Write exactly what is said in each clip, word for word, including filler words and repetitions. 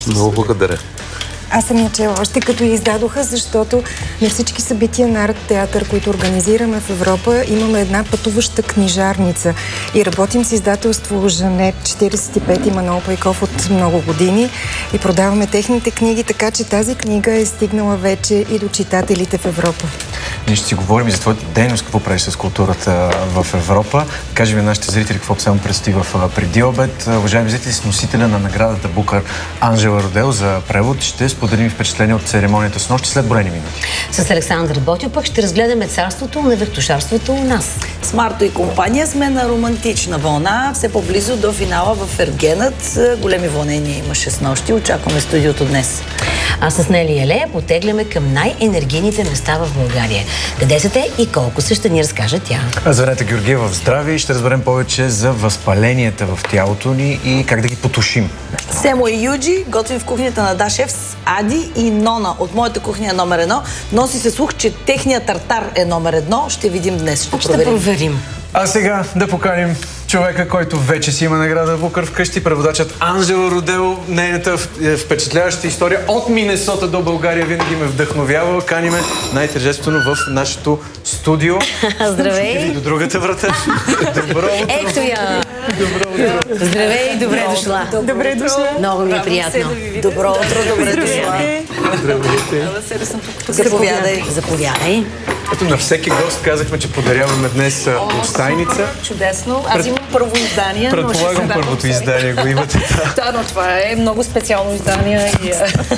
Много благодаря. Аз съм я чела още като я издадоха, защото на всички събития на арт театър, които организираме в Европа, имаме една пътуваща книжарница. И работим с издателство Жанет четиридесет и пет и Манол Пайков от много години и продаваме техните книги, така че тази книга е стигнала вече и до читателите в Европа. Ние ще си говорим и за твоята дейност, какво правиш с културата в Европа. Кажем на нашите зрители какво само предстои в Преди обед. Уважаеми зрители, с носителя на наградата Букър Анжела Родел за превод ще споделим впечатление от церемонията с нощи след броени минути. С Александър Ботев пък ще разгледаме царството на вертушарството у нас. С Марто и компания сме на романтична вълна, все по-близо до финала в Ергенът. Големи вълнения имаше с нощи. Очакваме студиото днес. А с Нели и Елея потегляме към най-енергийните места в България. Къде са те и колко са, ще ни разкаже тя. Звънете Георгиева в здраве и ще разберем повече за възпаленията в тялото ни и как да ги потушим. Семо и Юджи готвим в кухнята на Дашев с Ади и Нона от моята кухня номер едно. Носи се слух, че техният тартар е номер едно. Ще видим днес. Ще, ще проверим. проверим. А сега да поканим човека, който вече си има награда Букър вкъщи, преводачът Анжела Родел. Нейната впечатляваща история от Минесота до България винаги ме вдъхновява. Каниме най-тържествено в нашето студио. Здравей! И до другата врата. Добро утро! Ето я! Добро утро! Здравей, добре дошла! Добре дошла! Много ми е приятно. Добро утро, добре дошла! Здравейте! Заповядай! Заповядай! Ето на всеки гост казахме, че подаряваме днес устайница. Чудесно. Аз имам първо издание. Предполагам, първото издание го имате. Да, но това е много специално издание. И...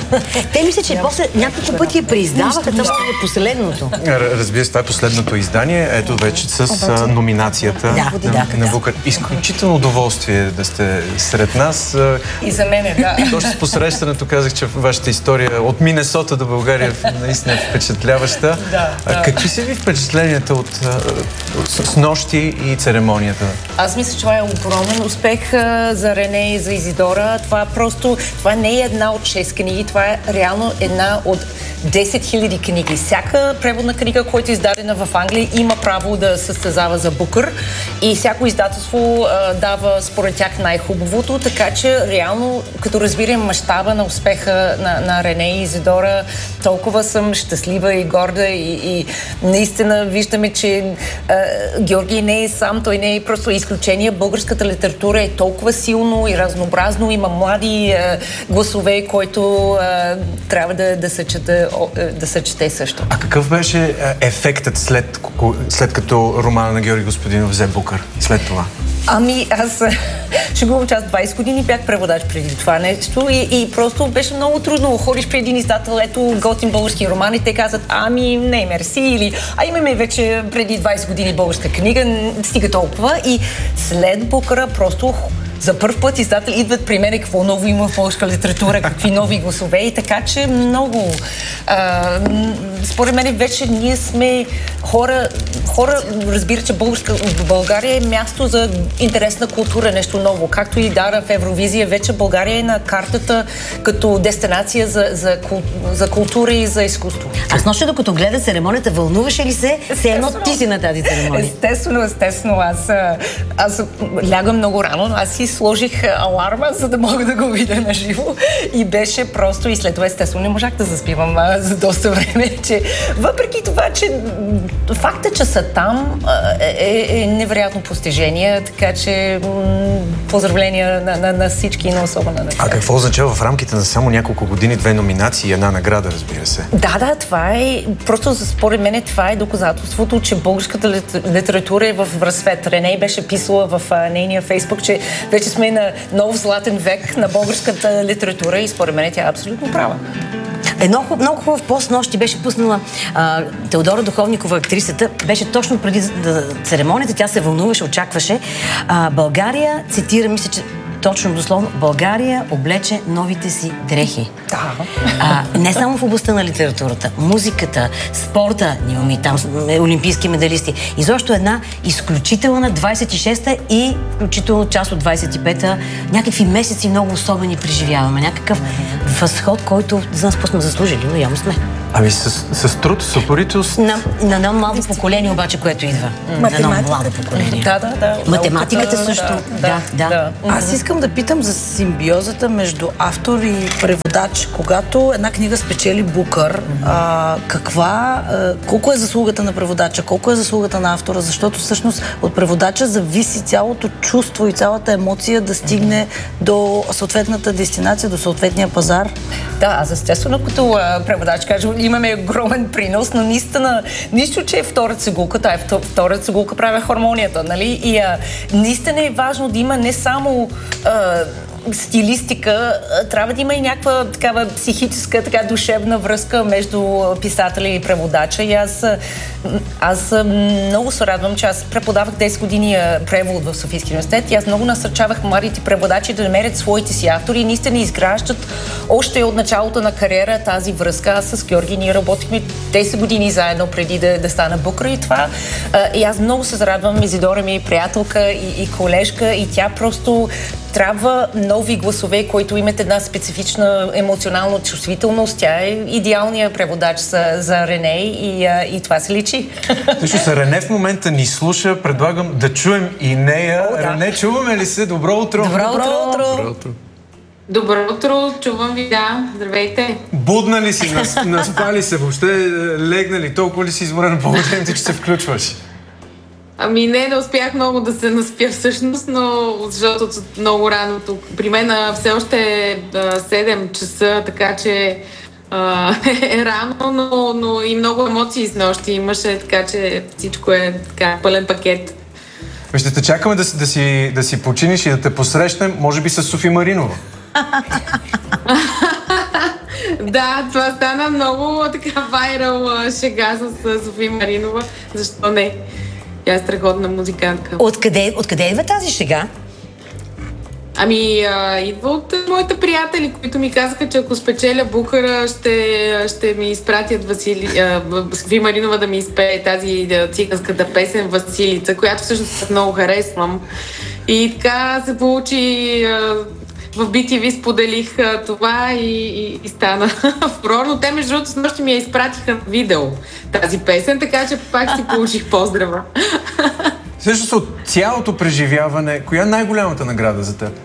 Те мисля, че после няколко пъти я преиздаваха, това е последното. Разбира се, това е последното издание. Ето вече с номинацията да, на, да, на да. Букър. Изключително удоволствие да сте сред нас. И за мен, да. Точно с посрещането казах, че вашата история от Минесота до България наистина е впечатляваща. Да, да. Какви са ви впечатленията от, от с нощи и церемонията? Аз мисля, че това е огромен успех за Рене и за Изидора. Това просто, това не е една от шест книги, това е реално една от десет хиляди книги. Всяка преводна книга, която е издадена в Англия, има право да състезава за Букър и всяко издателство а, дава според тях най-хубавото, така че реално, като разбирам мащаба на успеха на, на Рене и Изидора, толкова съм щастлива и горда и, и наистина виждаме, че а, Георги не е сам, той не е просто изключение. Българската литература е толкова силно и разнообразно, има млади а, гласове, които а, трябва да, да се чете да се чете също. А какъв беше ефектът след, след като романа на Георги Господинов взе Букър? След това? Ами, аз шегувам, че аз двайсет години бях преводач преди това нещо и, и просто беше много трудно. Ходиш при един издател, ето готин български роман и те казват, ами не, мерси, или а имаме вече преди двайсет години българска книга, стига толкова. И след Букъра просто за първ път издатели идват при мен какво ново има в българска литература, какви нови гласове и така, че много. А, според мен вече ние сме хора, хора разбират, че българска, България е място за интересна култура, нещо ново. Както и Дара в Евровизия, вече България е на картата като дестинация за, за, за култура и за изкуство. Аз нощи, докато гледа церемонията, вълнуваше ли се? Все едно ти си на тази церемония. Естествено, естествено. Аз, аз лягам много рано, аз си сложих аларма, за да мога да го видя на живо. И беше просто, и след това естествено не можах да заспивам а, за доста време, че въпреки това, че факта, че са там е, е, е невероятно постижение, така че м- поздравления на, на, на всички, но особено на А какво означава в рамките на само няколко години две номинации и една награда, разбира се? Да, да, това е, просто според мен това е доказателството, че българската литература е в разцвет. Рене беше писала в а, нейния Фейсбук, че вече сме на нов златен век на българската литература и според мен тя е абсолютно права. Едно много хубав пост нощи беше пуснала а, Теодора Духовникова, актрисата. Беше точно преди да, церемонията, тя се вълнуваше, очакваше. А, България, цитира, мисля, че точно дословно, България облече новите си дрехи. Да. А, не само в областта на литературата, музиката, спорта, ние имаме там олимпийски медалисти. Изобщо една изключителна двайсет и шеста и включително част от двайсет и пета. Някакви месеци много особени преживяваме. Някакъв възход, който за нас сме заслужили, но явно сме. Ами с, с труд, с упоритост. На, на едно младо поколение обаче, което идва. На едно младо поколение. Да, да, да. Математиката също. Да, да. да. Аз искам да питам за симбиозата между автор и преводач. Когато една книга спечели Букър, а, каква, а, колко е заслугата на преводача, колко е заслугата на автора, защото всъщност от преводача зависи цялото чувство и цялата емоция да стигне до съответната дестинация, до съответния пазар. Да, аз естествено като а, преводач кажа, имаме огромен принос, но наистина, нищо, че е втора цигулка, тая втора цигулка прави хармонията, нали? И а, наистина е важно да има не само а, стилистика, трябва да има и някаква такава психическа, така душевна връзка между писателя и преводача. И аз, аз много се радвам, че аз преподавах десет години превод в Софийския университет и аз много насърчавах младите преводачи да намерят своите си автори и наистина изграждат още от началото на кариера тази връзка. Аз с Георги ние работихме десет години заедно преди да, да стана Букър и това. И аз много се зарадвам. Изидора ми е приятелка и, и колежка и тя просто трябва нови гласове, които имат една специфична емоционална чувствителност. Тя е идеалният преводач за, за Рене и, и това се личи. Също се Рене в момента ни слуша. Предлагам да чуем и нея. О, да. Рене, чуваме ли се? Добро утро! Добро утро! Добро утро! Добро утро, чувам ви, да. Здравейте! Будна ли си? Нас, наспали се? Въобще легнали? Толкова ли си изморена? Благодарим ти, че се включваш. Ами не, не успях много да се наспя всъщност, но защото много рано тук. При мен все още е седем часа, така че а, е рано, но, но и много емоции с нощи имаше, така че всичко е така пълен пакет. Ще те чакаме да си, да, си, да си починиш и да те посрещнем, може би с Софи Маринова. Да, това стана много така вайрал шега с Софи Маринова. Защо не? Тя е страхотна музикантка. Откъде, откъде идва тази шега? Ами, а, идва от моите приятели, които ми казаха, че ако спечеля Букъра, ще, ще ми изпратят Васили, а, Софи Маринова да ми изпее тази да, циганската песен Василица, която всъщност много харесвам. И така се получи... А, в би ти ви споделих а, това и, и, и стана фурор, но те между другото с нощи ми я изпратиха на видео тази песен, така че пак си получих поздрава. Също от цялото преживяване, коя е най-голямата награда за теб?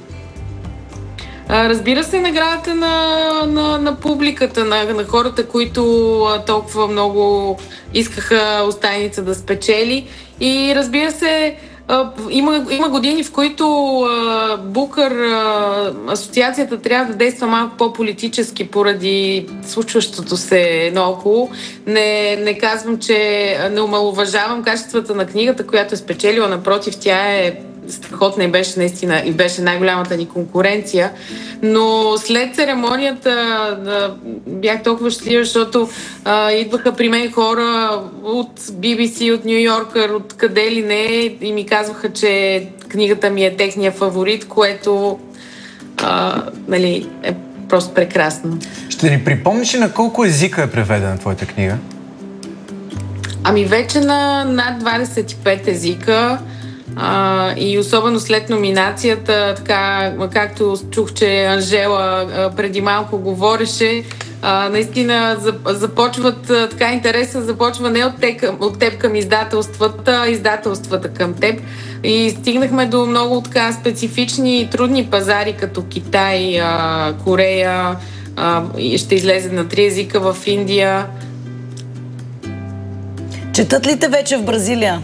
А, разбира се, наградата на, на, на публиката, на, на хората, които а, толкова много искаха Остайница да спечели. И разбира се, Има, има години, в които а, Букър, а, асоциацията трябва да действа малко по-политически поради случващото се наоколо. Не, не казвам, че не омаловажавам качествата на книгата, която е спечелила. Напротив, тя е страхотна и беше наистина и беше най-голямата ни конкуренция. Но след церемонията да, бях толкова щастлива, защото а, идваха при мен хора от би би си, от Ню Йоркър, от къде ли не и ми казваха, че книгата ми е техния фаворит, което а, нали, е просто прекрасно. Ще ни припомниш ли на колко езика е преведена твоята книга? Ами вече на над двадесет и пет езика. Uh, и особено след номинацията, така, както чух, че Анжела uh, преди малко говореше, uh, наистина започват uh, така интереса, започва не от, те, от теб към издателствата, а издателствата към теб. И стигнахме до много така специфични и трудни пазари, като Китай, uh, Корея, uh, ще излезе на три езика в Индия. Четат ли те вече в Бразилия?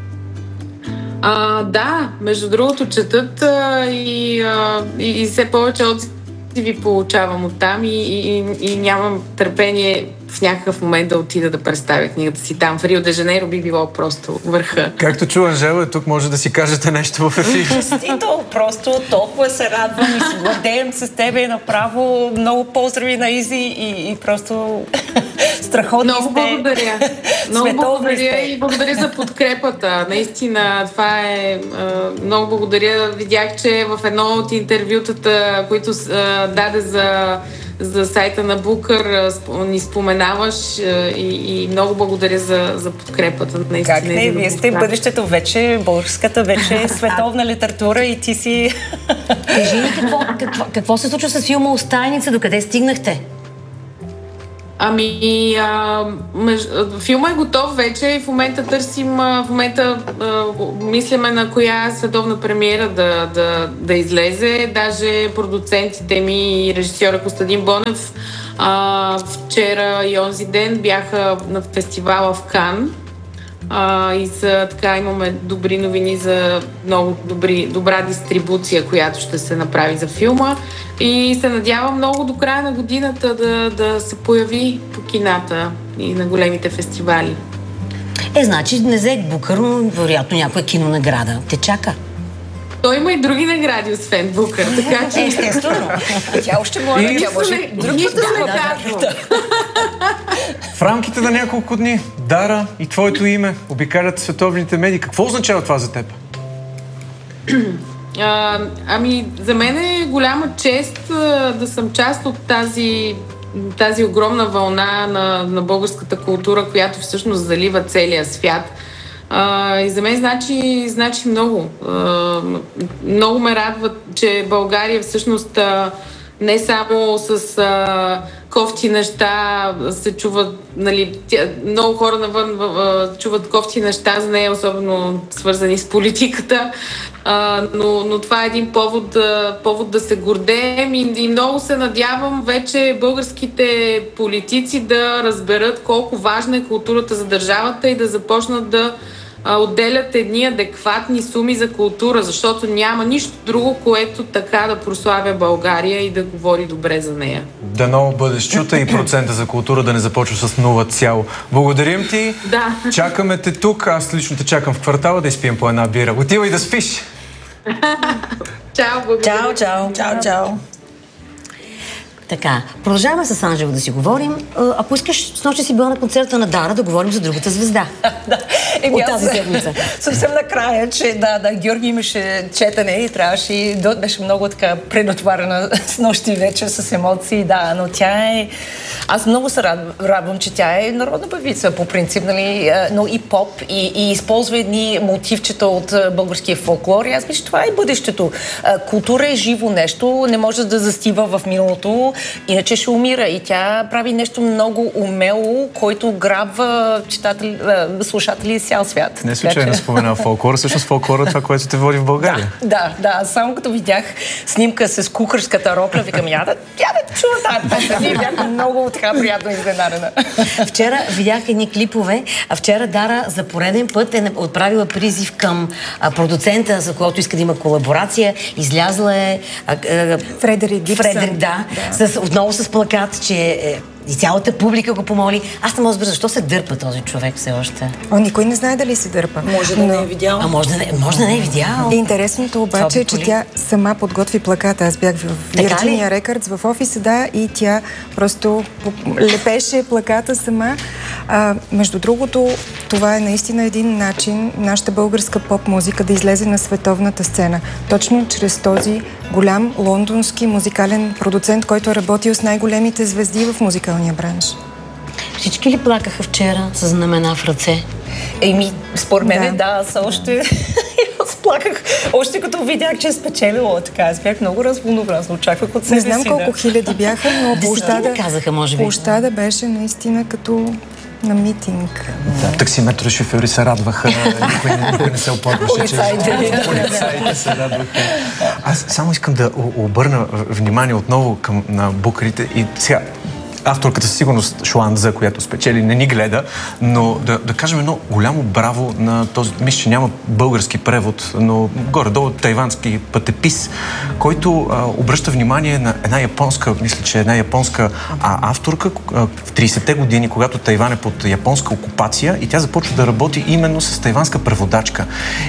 А, да, между другото четат а, и, а, и, и все повече отзиви получавам оттам и, и, и нямам търпение в някакъв момент да отида да представя книгата си там. В Рио де Жанейро би било просто върха. Както чу Анжела, тук може да си кажете нещо в ефир. Честито, просто толкова се радвам и се гордеем с тебе направо. Много поздрави на Изи и, и просто страхотни много сте. Благодаря. Много благодаря и благодаря за подкрепата. Наистина, това е... Много благодаря. Видях, че в едно от интервютата, които даде за за сайта на Букър ни споменаваш и, и много благодаря за, за подкрепата. Наистина, как не? Вие сте бъдещето вече, българската вече световна литература и ти си... Кажи ни какво, какво, какво се случва с филма Остайница? Докъде стигнахте? Ами, а, меж... филма е готов вече и в момента търсим, в момента а, мислиме на коя световна премиера да, да, да излезе. Даже продуцентите ми и режисьора Костадин Бонев а, вчера и онзи ден бяха на фестивала в Кан. А, и за, така имаме добри новини за много добри, добра дистрибуция, която ще се направи за филма. И се надявам много до края на годината да, да се появи по кината и на големите фестивали. Е, значи не взех Букър, но вероятно някоя кинонаграда те чака. Той има и други награди, освен Букър, така че... Естествено. Тя още млада, тя може... Нищо не казвам. В рамките на няколко дни, Дара и твоето име обикалят световните медии. Какво означава това за теб? А, ами, за мен е голяма чест а, да съм част от тази, тази огромна вълна на, на българската култура, която всъщност залива целия свят. А, и за мен значи, значи много. А, много ме радва, че България всъщност а, не само с а, кофти неща се чуват, нали, тя, много хора навън а, чуват кофти неща за нея, особено свързани с политиката, а, но, но това е един повод, а, повод да се гордеем и, и много се надявам вече българските политици да разберат колко важна е културата за държавата и да започнат да отделят едни адекватни суми за култура, защото няма нищо друго, което така да прославя България и да говори добре за нея. Дано бъдеш чута и процента за култура да не започва с нула цяло. Благодарим ти. Да. Чакаме те тук. Аз лично те чакам в квартала да изпием по една бира. Отивай да спиш. Чао, благодаря. Чао, чао. Чао, чао. Така, продължаваме с Анжела да си говорим. Ако искаш, с нощи си била на концерта на Дара, да говорим за другата звезда. Да. Еми, от тази седмица. Съвсем накрая, че да, да, Георги имаше четене и трябваше и беше много така предотварена с нощи вечер с емоции, да, но тя е... Аз много се радвам, че тя е народна певица по принцип, нали, но и поп, и, и използва едни мотивчета от българския фолклор. И аз мисля, че това е бъдещето. Култура е живо нещо, не може да застива в миналото, иначе ще умира. И тя прави нещо много умело, който грабва читатели, слушатели из цял свят. Не случайно че... спомена фолклор, всъщност фолклор е това, което те води в България. Да, да, да. Само като видях снимка с кукърската ропля, викам, я да, я да чуя тази песен. И бях много така приятно изненадена. Вчера видях едни клипове, а вчера Дара за пореден път е отправила призив към продуцента, за който иска да има колаборация. Излязла е а, а, Фредерик Гибсън. Фредерик, да. да. С, отново с плакат, че е, и цялата публика го помоли. Аз не мога да разбера, защо се дърпа този човек все още. О, никой не знае дали се дърпа. Може да но... не е видял. А може да не, може да не е видял. Интересното обаче е, че тя сама подготви плаката. Аз бях в Virginia Records в офиса, да, и тя просто лепеше плаката сама. А, между другото, това е наистина един начин нашата българска поп-музика да излезе на световната сцена. Точно чрез този голям лондонски музикален продуцент, който е работил с най-големите звезди в музикалния бранш. Всички ли плакаха вчера с знамена в ръце? Еми, според мен, да, да аз още... аз плаках. Още като видях, че е спечелила така. Аз бях много развълнувана. Аз очаквах от себе си. Не знам колко да. хиляди бяха, но площада, казаха, може би. Площада беше наистина като на митинг. Да, таксиметро шофьори се радваха, никой не, никой не се оплакваше, че полицаите се радваха. Аз само искам да обърна внимание отново към на букерите и сега авторката със сигурност Шуанза, която спечели, не ни гледа, но да, да кажем едно голямо браво на този, мисля, че няма български превод, но горе-долу тайвански пътепис, който а, обръща внимание на една японска, мисля, че една японска а, авторка а, в тридесетте години, когато Тайван е под японска окупация и тя започва да работи именно с тайванска преводачка.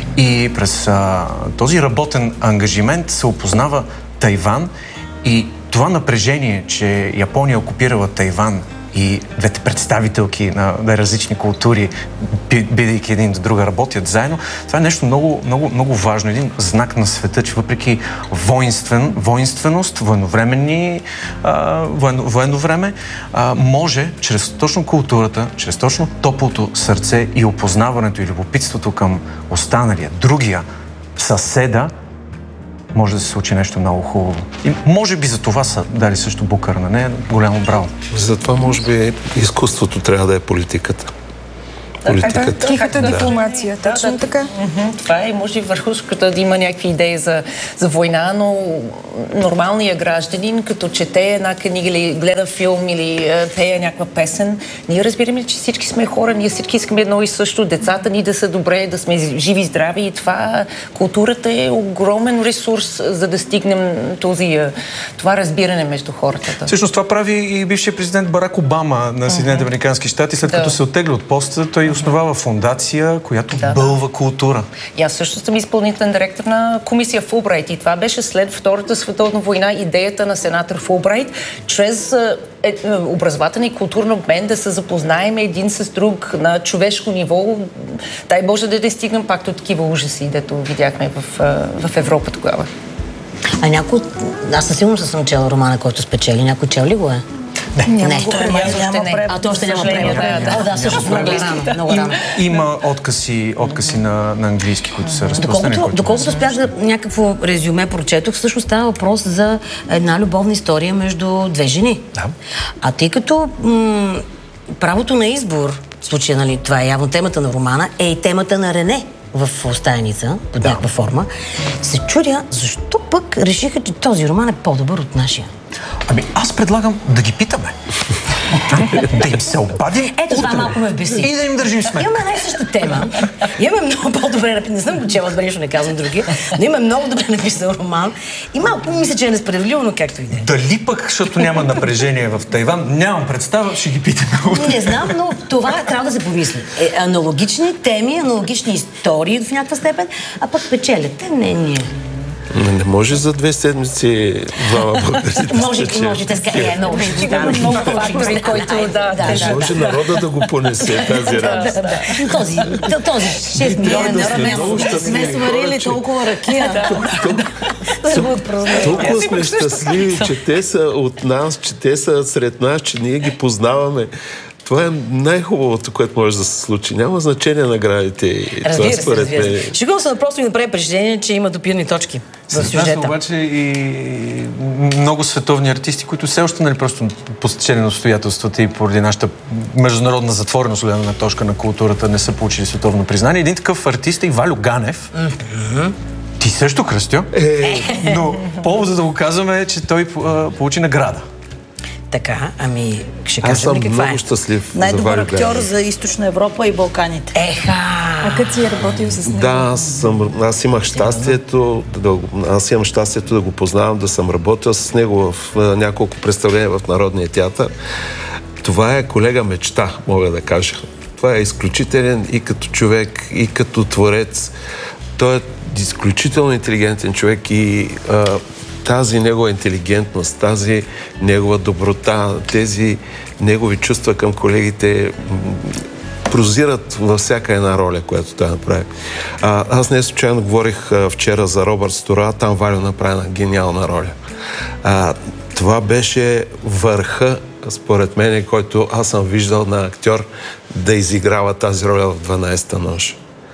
И през а, този работен ангажимент се опознава Тайван и това напрежение, че Япония е окупирала Тайван и двете представителки на, на различни култури, бидейки един до друга, работят заедно, това е нещо много, много, много важно. Един знак на света, че въпреки воинствен, воинственост, военновременни, а, военно, военно време, а, може чрез точно културата, чрез точно топлото сърце и опознаването и любопитството към останалия, другия, съседа, може да се случи нещо много хубаво. И може би за това са дали също Букър на нея. Голямо браво. Затова може би изкуството трябва да е политиката. Политиката. Тихата да. дипломация, да, точно да, така. Mm-hmm. Това е, може и върхушката да има някакви идеи за, за война, но нормалният гражданин, като чете една книга или гледа филм или пее някаква песен, ние разбираме, че всички сме хора, ние всички искаме едно и също, децата ни да са добре, да сме живи, здрави и това, културата е огромен ресурс, за да стигнем този, това разбиране между хората. Всъщност това прави и бившият президент Барак Обама на Съединените mm-hmm. американски щати, след да. като се оттегли от поста, той основава фондация, която да, бълва да. култура. И аз също съм изпълнителен директор на комисия Фулбрайт и това беше след Втората световна война идеята на сенатор Фулбрайт, чрез е, образователен и културен обмен да се запознаем един с друг на човешко ниво. Дай Боже да не стигнем пак до такива ужаси, дето видяхме в, в Европа тогава. А някой... Аз със сигурност съм чела романа, който спечели. Някой чел ли го е? Не. Няма не. го не. А то още няма превод. Да, да, да, също много рано. Много рано. Има откъси, откъси на, на английски, които са разпространени. Доколкото, доколкото спях да някакво резюме прочетох, всъщност става въпрос за една любовна история между две жени. Да. А тъй като м- правото на избор, в случая, нали, това е явно темата на романа, е и темата на Рене в Остаяница, под да. някаква форма, се чудя, защо пък решиха, че този роман е по-добър от нашия. Ами аз предлагам да ги питаме. Да им се обадим. Ето това малко ме вбеси. И да им държим сметка. Имаме една и съща тема. Имаме много по-добре написан. Не съм го чела, нищо не казвам други. Но има много добре написан роман. И малко мисля, че е несправедливо, но както и да е. Дали пък, защото няма напрежение в Тайван, нямам представа, ще ги питаме. Не знам, но това трябва да се помисли. Е, аналогични теми, аналогични истории в някаква степен, а пък печелят. Не, ние. Не, не може за две седмици двама българите да Може, може, те ска е много ще стане. Много фактори, който да... да може народа да го понесе тази радост. Този, този шест милиона народ сме сварили толкова ракия. Толкова сме щастливи, че те са от нас, че те са сред нас, че ние ги познаваме. Това е най-хубавото, което може да се случи. Няма значение на наградите. И разбира това, се, разбира се. Шегувам се, просто ми направи впечатление, че има допирни точки в сюжета. Обаче и много световни артисти, които все още, нали, просто по стечение на обстоятелствата и поради нашата международна затвореност, гледна точка на културата, не са получили световно признание. Един такъв артист е Валю Ганев. Mm-hmm. Ти също, Кръстю. Е, но поводът да го казваме е, че той а, получи награда. Така, ами ще кажем ли каква е? Аз съм много щастлив. Най-добър актьор за Източна Европа и Балканите. Еха! А като си е работил с него? Да, аз, съм, аз имах щастието да, аз имам щастието да го познавам, да съм работил с него в няколко представления в Народния театър. Това е колега мечта, мога да кажа. Това е изключителен и като човек, и като творец. Той е изключително интелигентен човек и а, тази негова интелигентност, тази негова доброта, тези негови чувства към колегите прозират във всяка една роля, която той направи. А, аз не случайно говорих а, вчера за Робърт Стора, там Валю направи една гениална роля. А, това беше върха, според мен, който аз съм виждал на актьор да изиграва тази роля в дванайсета нощ.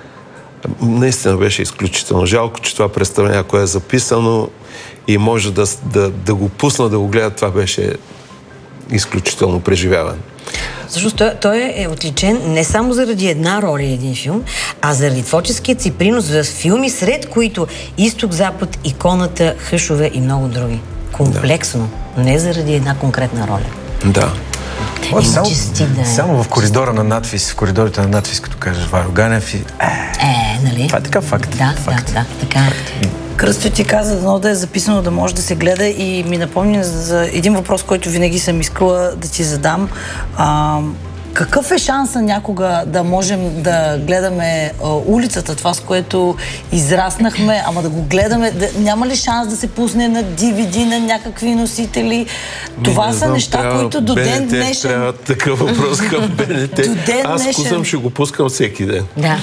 Наистина беше изключително. Жалко, че това представление, ако е записано и може да, да, да го пусна, да го гледа, това беше изключително преживяване. Всъщност той, той е отличен не само заради една роля и един филм, а заради творческият си принос в филми, сред които Изток-Запад, Иконата, Хъшове и много други. Комплексно, да. Не заради една конкретна роля. Да. О, само, само в коридора на надвис, в коридорите на надвис, като кажеш Валю Ганев и... Е, е, нали? Това е така факт. Да, факт. да, да, така. Кръстю ти каза, дано да е записано, да може да се гледа и ми напомня за един въпрос, който винаги съм искала да ти задам. А, какъв е шанса някога да можем да гледаме а, улицата, това с което израснахме, ама да го гледаме, да, няма ли шанс да се пусне на ди ви ди, на някакви носители? Това са знам, неща, трябва, които до ден БНТ днешен... Трябва такъв въпрос към БНТ. Аз вкусвам, ще го пускам всеки ден. Да.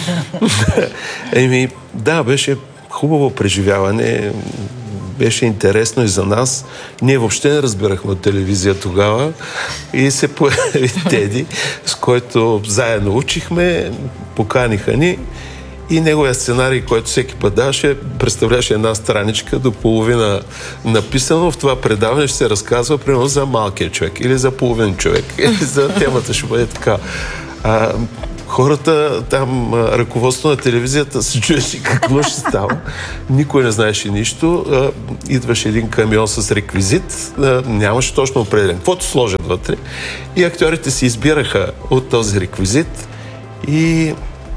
Еми, да, беше хубаво преживяване, беше интересно и за нас. Ние въобще не разбирахме от телевизия тогава и се появи Теди, с който заедно учихме, поканиха ни И неговия сценарий, който всеки път даваше, представляваше една страничка до половина написано. В това предаване ще се разказва примерно за малкия човек или за половин човек. Или за темата ще бъде така. А, хората, там, ръководството на телевизията се чуеше какво ще става. Никой не знаеше нищо. А, идваше един камион с реквизит. А, нямаше точно определен. Каквото сложат вътре. И актьорите се избираха от този реквизит. И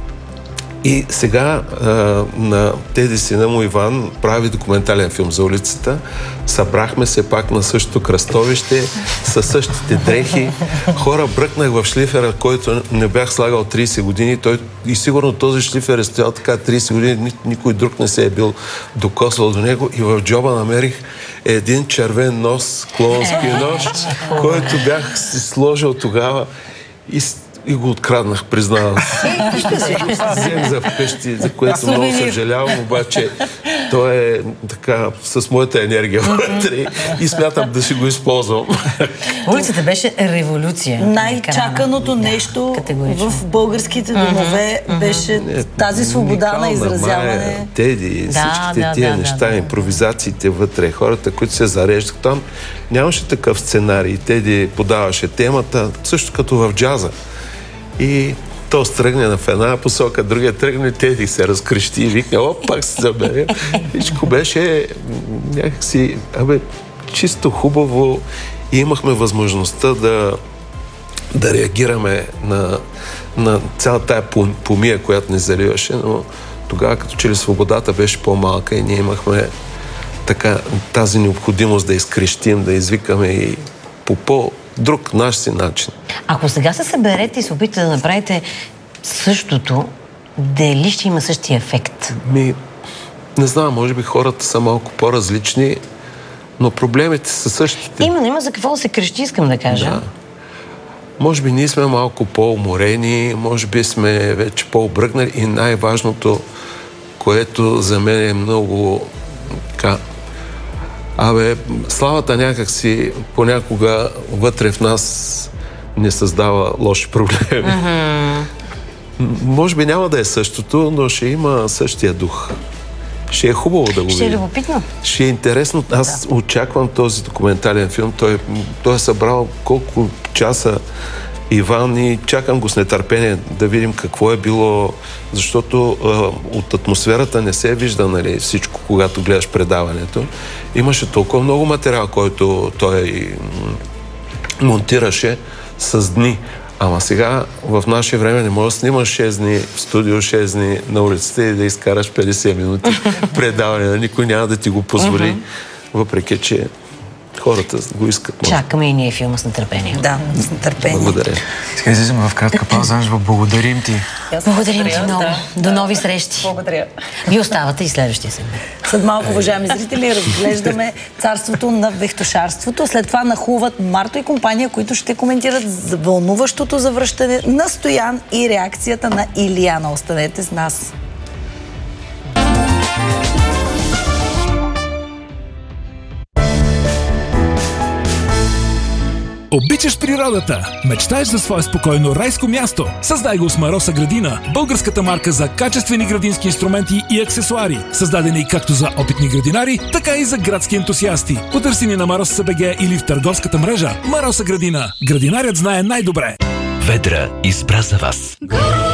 И сега а, на Теди сина му Иван прави документален филм за улицата. Събрахме се пак на същото кръстовище, със същите дрехи. Хора, бръкнах в шлифера, който не бях слагал трийсет години. Той, и сигурно този шлифер е стоял така трийсет години, никой друг не се е бил докосвал до него. И в джоба намерих един червен нос, клоунски нож, който бях си сложил тогава и И го откраднах, признавам се. Взех за вкъщи, за което много съжалявам, обаче той е така с моята енергия вътре и смятам да си го използвам. Улицата беше революция. Най-чаканото нещо в българските домове беше тази свобода на изразяване. Теди, всичките тия неща, импровизациите вътре, хората, които се зареждат там, нямаше такъв сценарий. Теди подаваше темата, също като в джаза. И то стръгне в една посока, другия тръгне, Теди се разкрещи и викне, о, пак се забере. Всичко беше някакси, абе, чисто хубаво и имахме възможността да, да реагираме на, на цялата тая помия, която ни заливаше, но тогава като че ли свободата беше по-малка и ние имахме така, тази необходимост да изкрещим, да извикаме и по по друг наш си начин. Ако сега се съберете и се опитате да направите същото, дали ще има същия ефект? Ми, не знам, може би хората са малко по-различни, но проблемите са същите. Именно, има за какво да се крещи, искам да кажа. Да. Може би ние сме малко по-уморени, може би сме вече по-обръгнали и най-важното, което за мен е много така, абе, славата някакси понякога вътре в нас не създава лоши проблеми. Mm-hmm. Може би няма да е същото, но ще има същия дух. Ще е хубаво да го видим. Ще е любопитно. Ще е интересно. Аз да. очаквам този документален филм. Той, той е събрал колко часа Иван и чакам го с нетърпение да видим какво е било, защото а, от атмосферата не се вижда, нали, всичко, когато гледаш предаването. Имаше толкова много материал, който той м- монтираше с дни. Ама сега в наше време не можеш да снимаш шест дни в студио, шест дни на улицата и да изкараш петдесет минути предаване. Никой няма да ти го позволи, въпреки че хората го искат. Може. Чакаме и ние филма с нетърпение. Да, с нетърпение. Благодаря. Сега излизаме в кратка пауза, Анжела. Благодарим ти. Благодарим ти много. Да. До нови срещи. Благодаря. Вие оставате и следващия сегмент. След малко, уважаеми зрители, разглеждаме царството на вехтошарството. След това нахлуват Марто и компания, които ще коментират за вълнуващото завръщане на Стоян и реакцията на Илияна. Останете с нас. Обичаш природата? Мечтаеш за свое спокойно райско място? Създай го с Мароса градина, българската марка за качествени градински инструменти и аксесуари, създадени както за опитни градинари, така и за градски ентусиасти. Потърси ни на Мароса БГ или в търговската мрежа. Мароса градина. Градинарят знае най-добре. Ведра избра за вас.